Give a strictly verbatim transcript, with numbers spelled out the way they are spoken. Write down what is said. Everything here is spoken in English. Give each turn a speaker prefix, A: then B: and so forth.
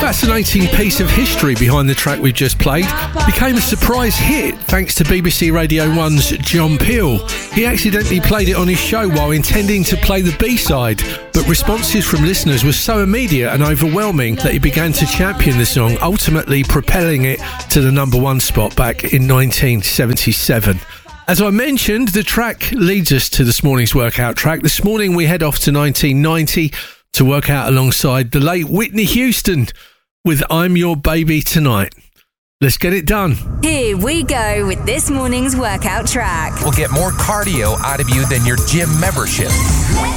A: fascinating piece of history behind the track we've just played became a surprise hit thanks to B B C Radio one's John Peel. He accidentally played it on his show while intending to play the B-side, but responses from listeners were so immediate and overwhelming that he began to champion the song, ultimately propelling it to the number one spot back in nineteen seventy-seven. As I mentioned, the track leads us to this morning's workout track. This morning we head off to nineteen ninety to work out alongside the late Whitney Houston with I'm Your Baby Tonight. Let's get it done.
B: Here we go with this morning's workout track.
C: We'll get more cardio out of you than your gym membership.